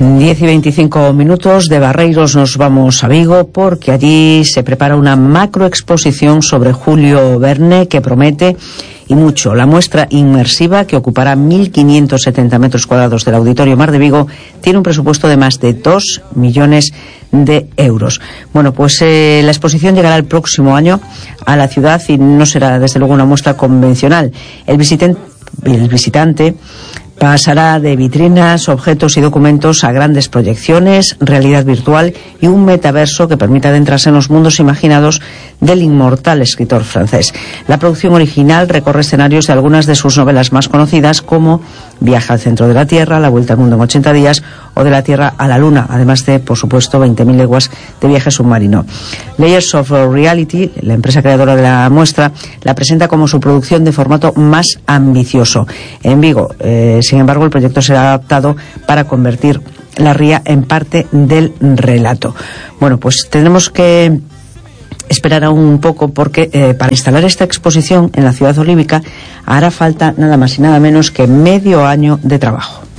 10:25. De Barreiros nos vamos a Vigo porque allí se prepara una macroexposición sobre Julio Verne que promete y mucho. La muestra inmersiva, que ocupará 1.570 metros cuadrados del Auditorio Mar de Vigo, tiene un presupuesto de más de 2 millones de euros. Bueno, pues la exposición llegará el próximo año a la ciudad y no será desde luego una muestra convencional. El visitante pasará de vitrinas, objetos y documentos a grandes proyecciones, realidad virtual y un metaverso que permita adentrarse en los mundos imaginados del inmortal escritor francés. La producción original recorre escenarios de algunas de sus novelas más conocidas, como Viaje al centro de la Tierra, La vuelta al mundo en 80 días o De la Tierra a la Luna, además de, por supuesto, 20.000 leguas de viaje submarino. Layers of Reality, la empresa creadora de la muestra, la presenta como su producción de formato más ambicioso. En Vigo, sin embargo, el proyecto será adaptado para convertir la ría en parte del relato. Bueno, pues tenemos que esperar aún un poco porque para instalar esta exposición en la ciudad olívica hará falta nada más y nada menos que medio año de trabajo.